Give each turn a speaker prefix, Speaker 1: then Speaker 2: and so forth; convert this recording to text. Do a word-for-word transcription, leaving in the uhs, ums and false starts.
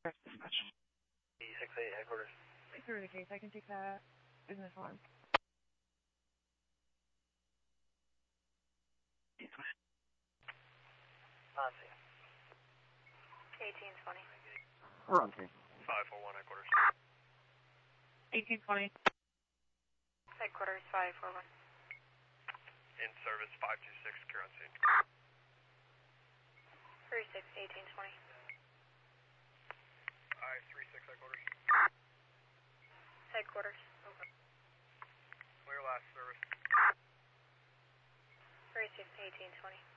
Speaker 1: Dispatch.
Speaker 2: E six eight headquarters.
Speaker 1: Through the case, I can take that business alarm.
Speaker 2: Nancy.
Speaker 3: eighteen twenty.
Speaker 1: We're on case.
Speaker 2: five four one headquarters.
Speaker 1: eighteen twenty.
Speaker 3: Headquarters five four one.
Speaker 2: In service five two six, secure on scene.
Speaker 3: three six eighteen twenty.
Speaker 2: I three six headquarters.
Speaker 3: Headquarters.
Speaker 2: Clear last service.
Speaker 3: three six eighteen twenty.